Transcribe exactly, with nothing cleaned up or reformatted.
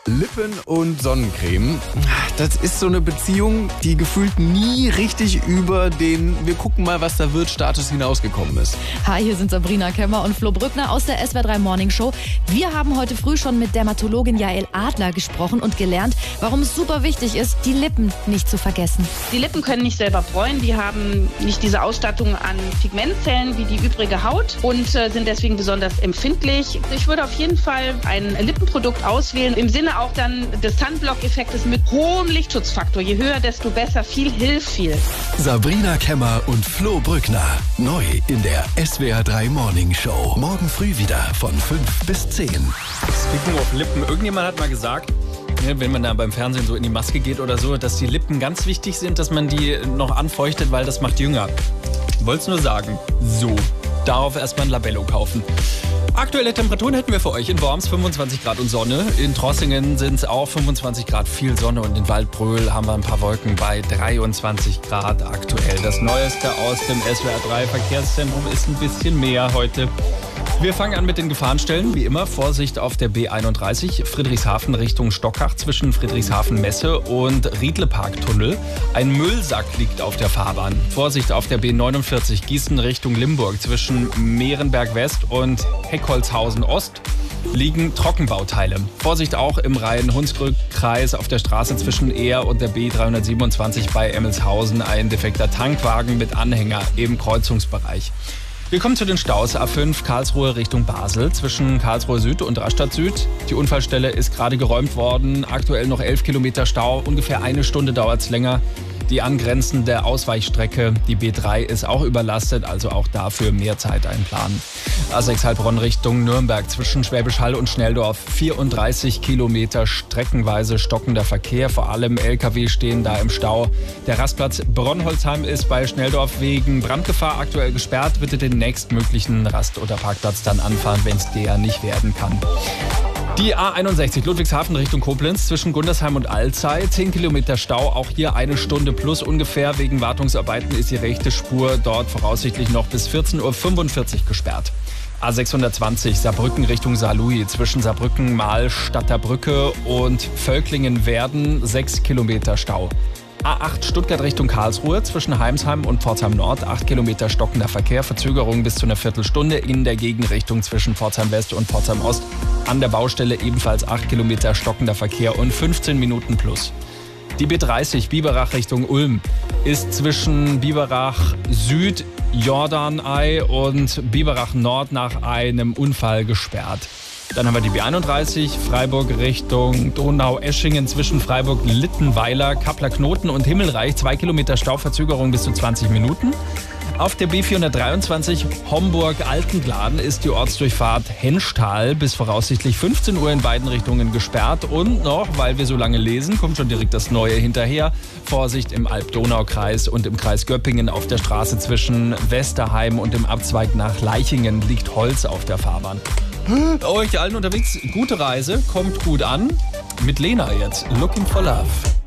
Lippen und Sonnencreme, das ist so eine Beziehung, die gefühlt nie richtig über den wir gucken mal, was da wird Status hinausgekommen ist. Hi, hier sind Sabrina Kemmer und Flo Brückner aus der S W R drei Morning Show. Wir haben heute früh schon mit Dermatologin Jael Adler gesprochen und gelernt, warum es super wichtig ist, die Lippen nicht zu vergessen. Die Lippen können nicht selber bräunen, die haben nicht diese Ausstattung an Pigmentzellen wie die übrige Haut und äh, sind deswegen besonders empfindlich. Ich würde auf jeden Fall ein Lippenprodukt auswählen, im Sinne auch dann des Sunblock-Effektes mit hohem Lichtschutzfaktor. Je höher, desto besser. Viel hilft viel. Sabrina Kemmer und Flo Brückner. Neu in der S W R drei Morning Show. Morgen früh wieder von fünf bis zehn. Speaking of Lippen. Irgendjemand hat mal gesagt, wenn man da beim Fernsehen so in die Maske geht oder so, dass die Lippen ganz wichtig sind, dass man die noch anfeuchtet, weil das macht jünger. Wollt's nur sagen. So, darauf erstmal ein Labello kaufen. Aktuelle Temperaturen hätten wir für euch. In Worms fünfundzwanzig Grad und Sonne. In Trossingen sind es auch fünfundzwanzig Grad, viel Sonne. Und in Waldbröl haben wir ein paar Wolken bei dreiundzwanzig Grad aktuell. Das Neueste aus dem S W R drei Verkehrszentrum ist ein bisschen mehr heute. Wir fangen an mit den Gefahrenstellen. Wie immer, Vorsicht auf der B einunddreißig, Friedrichshafen Richtung Stockach zwischen Friedrichshafen-Messe und Riedleparktunnel. Ein Müllsack liegt auf der Fahrbahn. Vorsicht auf der B neunundvierzig, Gießen Richtung Limburg zwischen Mehrenberg West und Heckholzhausen Ost liegen Trockenbauteile. Vorsicht auch im Rhein-Hunsrück-Kreis auf der Straße zwischen Ehr und der B dreihundertsiebenundzwanzig bei Emmelshausen. Ein defekter Tankwagen mit Anhänger im Kreuzungsbereich. Wir kommen zu den Staus. A fünf Karlsruhe Richtung Basel zwischen Karlsruhe Süd und Rastatt Süd. Die Unfallstelle ist gerade geräumt worden. Aktuell noch elf Kilometer Stau. Ungefähr eine Stunde dauert es länger. Die angrenzende Ausweichstrecke, die B drei, ist auch überlastet, also auch dafür mehr Zeit einplanen. A sechs Heilbronn Richtung Nürnberg zwischen Schwäbisch Hall und Schnelldorf. vierunddreißig Kilometer streckenweise stockender Verkehr. Vor allem L K W stehen da im Stau. Der Rastplatz Bronnholzheim ist bei Schnelldorf wegen Brandgefahr aktuell gesperrt. Bitte den nächstmöglichen Rast- oder Parkplatz dann anfahren, wenn es der nicht werden kann. Die A einundsechzig Ludwigshafen Richtung Koblenz zwischen Gundersheim und Alzey. zehn Kilometer Stau, auch hier eine Stunde plus ungefähr. Wegen Wartungsarbeiten ist die rechte Spur dort voraussichtlich noch bis vierzehn Uhr fünfundvierzig gesperrt. A sechshundertzwanzig Saarbrücken Richtung Saarlouis zwischen Saarbrücken, Mahl, Stadterbrücke und Völklingen-Werden sechs Kilometer Stau. A acht Stuttgart Richtung Karlsruhe zwischen Heimsheim und Pforzheim Nord, acht Kilometer stockender Verkehr, Verzögerung bis zu einer Viertelstunde in der Gegenrichtung zwischen Pforzheim West und Pforzheim Ost. An der Baustelle ebenfalls acht Kilometer stockender Verkehr und fünfzehn Minuten plus. Die B dreißig Biberach Richtung Ulm ist zwischen Biberach Süd, Jordanei und Biberach Nord nach einem Unfall gesperrt. Dann haben wir die B einunddreißig, Freiburg Richtung Donau-Eschingen zwischen Freiburg-Littenweiler, Kappler-Knoten und Himmelreich. Zwei Kilometer Stauverzögerung bis zu zwanzig Minuten. Auf der B vierhundertdreiundzwanzig Homburg-Altengladen ist die Ortsdurchfahrt Henschtal bis voraussichtlich fünfzehn Uhr in beiden Richtungen gesperrt. Und noch, weil wir so lange lesen, kommt schon direkt das Neue hinterher. Vorsicht im Alb-Donau-Kreis und im Kreis Göppingen auf der Straße zwischen Westerheim und dem Abzweig nach Leichingen liegt Holz auf der Fahrbahn. Euch allen unterwegs, gute Reise, kommt gut an. Mit Lena jetzt, Looking for Love.